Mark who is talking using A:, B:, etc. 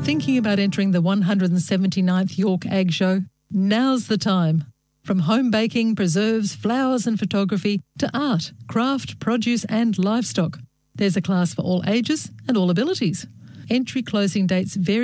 A: Thinking about entering the 179th York Ag Show? Now's the time. From home baking, preserves, flowers and photography to art, craft, produce and livestock. There's a class for all ages and all abilities. Entry closing dates vary